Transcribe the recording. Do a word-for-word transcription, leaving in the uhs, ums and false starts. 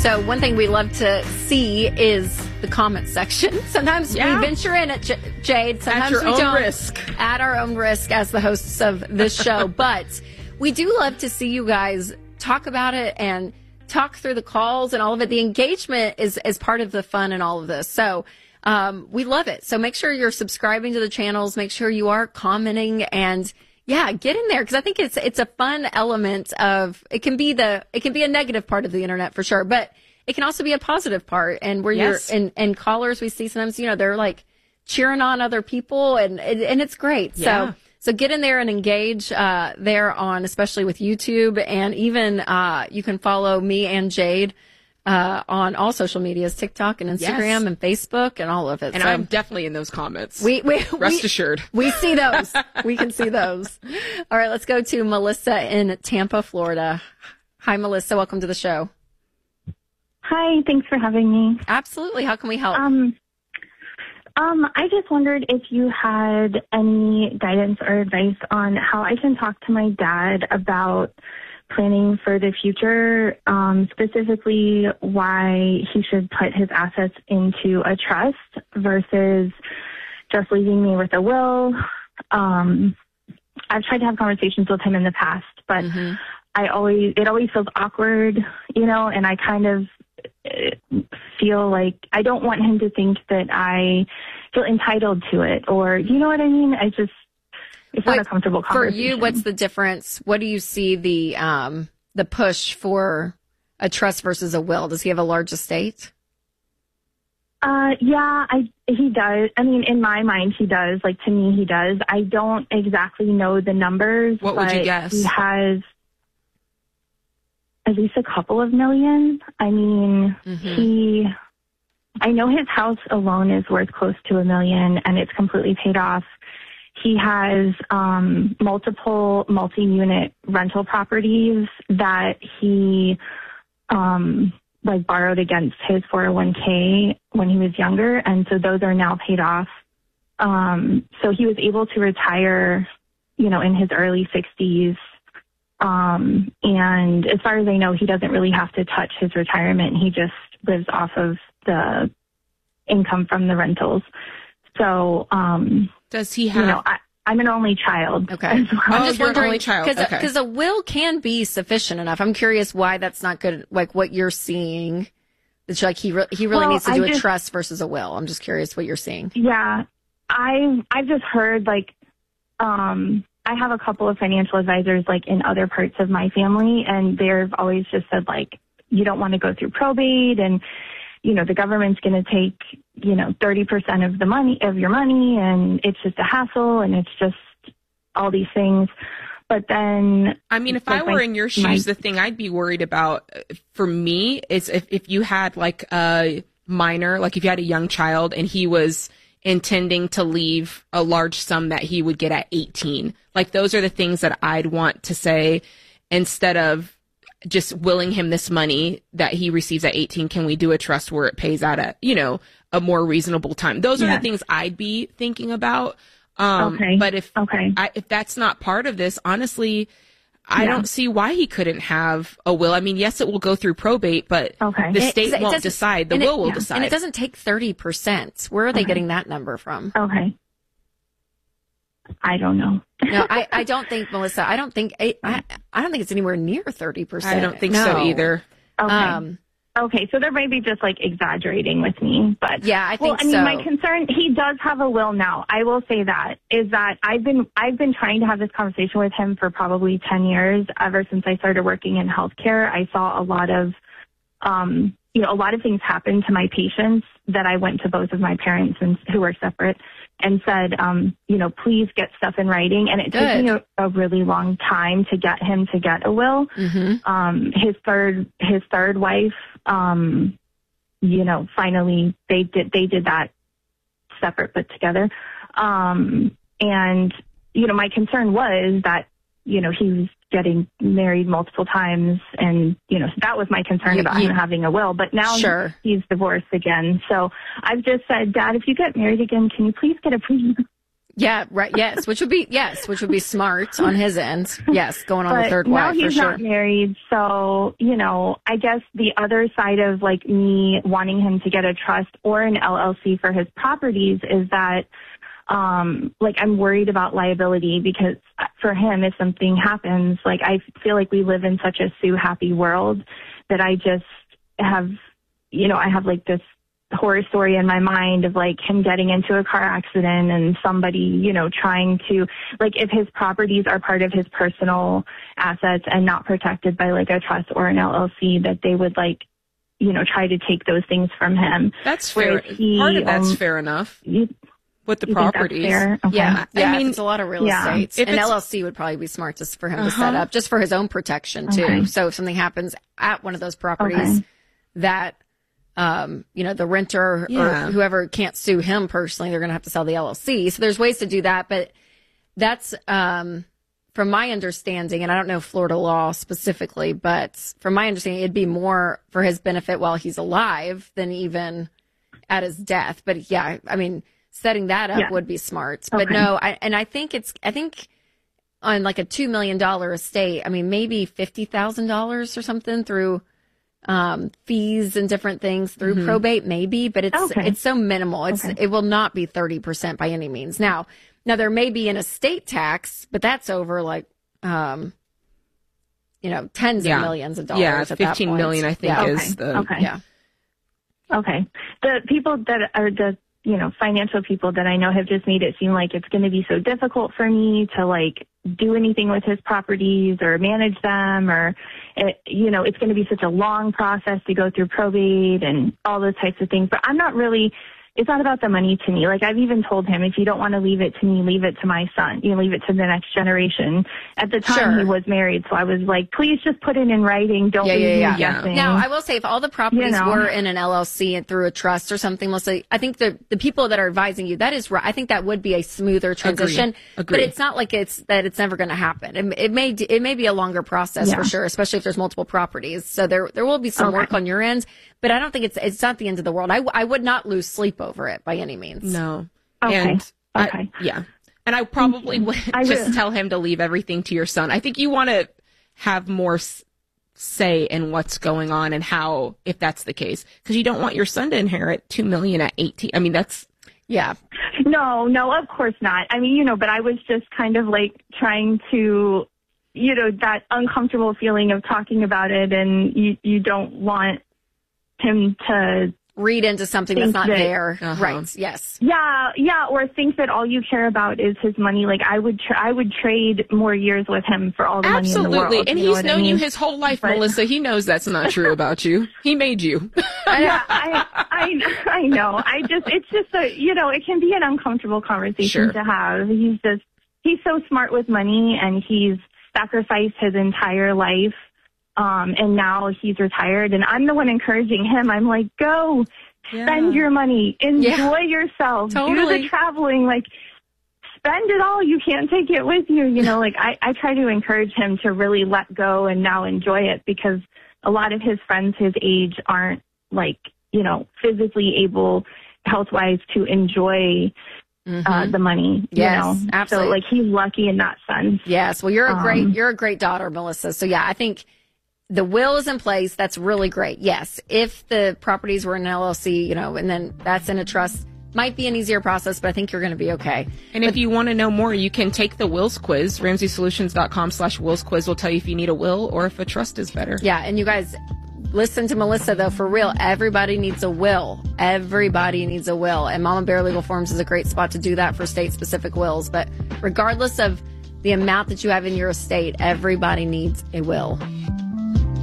So one thing we love to see is the comment section. Sometimes yeah. we venture in at J- Jade. Sometimes at your we own don't. risk. At our own risk as the hosts of this show. But we do love to see you guys talk about it and talk through the calls and all of it. The engagement is, is part of the fun in all of this. So um, we love it. So make sure you're subscribing to the channels. Make sure you are commenting and yeah, get in there because I think it's it's a fun element of it can be the it can be a negative part of the internet for sure, but it can also be a positive part. And where yes. you're and, and callers we see sometimes, you know, they're like cheering on other people and and it's great. Yeah. So so get in there and engage uh, there on especially with YouTube and even uh, you can follow me and Jade. Uh, on all social medias, TikTok and Instagram yes. and Facebook and all of it. And so I'm definitely in those comments. We, we Rest we, assured. We see those. We can see those. All right, let's go to Melissa in Tampa, Florida. Hi, Melissa. Welcome to the show. Hi. Thanks for having me. Absolutely. How can we help? Um, um, I just wondered if you had any guidance or advice on how I can talk to my dad about planning for the future, um, specifically why he should put his assets into a trust versus just leaving me with a will. Um, I've tried to have conversations with him in the past, but mm-hmm. I always, it always feels awkward, you know, and I kind of feel like I don't want him to think that I feel entitled to it or, you know what I mean? I just, It's what, not a comfortable conversation. For you, what's the difference? What do you see the um, the push for a trust versus a will? Does he have a large estate? Uh, yeah, I he does. I mean, in my mind, he does. Like, to me, he does. I don't exactly know the numbers. What would you guess? He has at least a couple of million. I mean, mm-hmm. he... I know his house alone is worth close to a million, and it's completely paid off. He has um, multiple multi-unit rental properties that he um, like borrowed against his four oh one k when he was younger, and so those are now paid off. Um, so he was able to retire, you know, in his early sixties. Um, and as far as I know, he doesn't really have to touch his retirement. He just lives off of the income from the rentals. So, um, does he have, you know, I, I'm an only child. Okay. Well. Oh, I'm just you're wondering, an only child. Cause, okay. Because a will can be sufficient enough. I'm curious why that's not good. Like what you're seeing. It's like he, re- he really well, needs to do I a just, trust versus a will. I'm just curious what you're seeing. Yeah. I, I've just heard like, um, I have a couple of financial advisors like in other parts of my family, and they've always just said like, you don't want to go through probate and, you know, the government's going to take, you know, thirty percent of the money, of your money, and it's just a hassle, and it's just all these things. But then... I mean, if like I were my, in your shoes, my, the thing I'd be worried about, for me, is if, if you had, like, a minor, like if you had a young child, and he was intending to leave a large sum that he would get at eighteen. Like, those are the things that I'd want to say, instead of just willing him this money that he receives at eighteen, can we do a trust where it pays out at, you know, a more reasonable time? Those are yes. the things I'd be thinking about. Um, okay. But if okay. I, if that's not part of this, honestly, I yeah. don't see why he couldn't have a will. I mean, yes, it will go through probate, but okay. the state it, it won't decide. The will it, will yeah. decide. And it doesn't take thirty percent. Where are they okay. getting that number from? Okay. I don't know. No, I, I don't think, Melissa, I don't think, I, I, I don't think it's anywhere near thirty percent. I don't think no. so either. Okay. Um, okay. So they're maybe just like exaggerating with me, but yeah, I think well, I mean, so. my concern, he does have a will now. I will say that is that I've been, I've been trying to have this conversation with him for probably ten years. Ever since I started working in healthcare, I saw a lot of, um, you know, a lot of things happen to my patients that I went to both of my parents and who were separate and said, um, you know, please get stuff in writing. And it Good. took me a, a really long time to get him to get a will. Mm-hmm. Um, his third, his third wife, um, you know, finally they did, they did that separate but together. Um, and, you know, my concern was that, you know, he was getting married multiple times, and, you know, that was my concern you, about you, him having a will. But now sure. he's divorced again. So I've just said, Dad, if you get married again, can you please get a pre Yeah, right. Yes, which would be yes, which would be smart on his end. Yes, going on but the third now wife he's for sure. not married, so you know, I guess the other side of like me wanting him to get a trust or an L L C for his properties is that, um, like I'm worried about liability because for him, if something happens, like I feel like we live in such a Sue happy world that I just have, you know, I have like this horror story in my mind of like him getting into a car accident and somebody, you know, trying to, like if his properties are part of his personal assets and not protected by like a trust or an L L C, that they would like, you know, try to take those things from him. That's fair. He, Part of that's um, fair enough you, with the you think that's properties. fair? Okay. Yeah, yeah. I mean, it's a lot of real yeah. estate. If An it's- L L C would probably be smart just for him to Uh-huh. set up, just for his own protection too. Okay. So if something happens at one of those properties, Okay. that um, you know, the renter Yeah. or whoever can't sue him personally, they're going to have to sell the L L C. So there's ways to do that, but that's um, from my understanding, and I don't know Florida law specifically, but from my understanding, it'd be more for his benefit while he's alive than even at his death. But yeah, I mean, setting that up Yeah. would be smart. But Okay. no, I, and I think it's, I think on like a two million dollars estate, I mean, maybe fifty thousand dollars or something through um, fees and different things through probate, maybe, but it's, Okay. it's so minimal. It's, Okay. it will not be thirty percent by any means. Now, now there may be an estate tax, but that's over like, um, you know, tens Yeah. of millions of dollars. Yeah, at that fifteen point. million, I think, Yeah. is Okay. the. Okay. Yeah. Okay. The people that are the, you know, financial people that I know have just made it seem like it's going to be so difficult for me to like do anything with his properties or manage them, or, it, you know, it's going to be such a long process to go through probate and all those types of things. But I'm not really, it's not about the money to me. Like I've even told him, if you don't want to leave it to me, leave it to my son. You know, leave it to the next generation. At the time Sure. he was married, so I was like, please just put it in writing. Don't Yeah, leave yeah, me yeah. guessing. Now, I will say, if all the properties You know. were in an L L C and through a trust or something, mostly, I think the the people that are advising you, that is right. I think that would be a smoother transition. Agree. But it's not like it's that it's never going to happen. It, it may it may be a longer process Yeah. for sure, especially if there's multiple properties. So there there will be some Okay. work on your end, but I don't think it's it's not the end of the world. I I would not lose sleep over it by any means. No. Okay. And I- Okay. yeah. And I probably would I just will. tell him to leave everything to your son. I think you want to have more s- say in what's going on and how, if that's the case, because you don't want your son to inherit two million at eighteen. I mean, that's Yeah. No, no, of course not. I mean, you know, but I was just kind of like trying to, you know, that uncomfortable feeling of talking about it, and you, you don't want him to, Read into something that's Think not that- there. Uh-huh. Right. Yes. yeah, yeah, or think that all you care about is his money. Like I would, tra- I would trade more years with him for all the money in the absolutely. world. And you know he's what I known you mean? his whole life, But- Melissa. He knows that's not true about you. He made you. yeah, I, I, I know. I just, it's just a, you know, it can be an uncomfortable conversation Sure. to have. He's just, he's so smart with money, and he's sacrificed his entire life. Um, and now he's retired, and I'm the one encouraging him. I'm like, go spend your money, enjoy Yeah. yourself, do Totally. the traveling, like spend it all. You can't take it with you. You know, like I, I try to encourage him to really let go and now enjoy it, because a lot of his friends his age aren't like, you know, physically able health wise to enjoy uh, the money. Yes, you know? absolutely. So like he's lucky in that sense. Yes. Well, you're a great, Um, you're a great daughter, Melissa. So yeah, I think the will is in place. That's really great. Yes. If the properties were in an L L C, you know, and then that's in a trust, might be an easier process, but I think you're going to be okay. And if you want to know more, you can take the wills quiz. Ramsey Solutions dot com slash wills quiz will tell you if you need a will or if a trust is better. Yeah. And you guys listen to Melissa though, for real. Everybody needs a will. Everybody needs a will. And Mama Bear Legal Forms is a great spot to do that for state specific wills. But regardless of the amount that you have in your estate, everybody needs a will.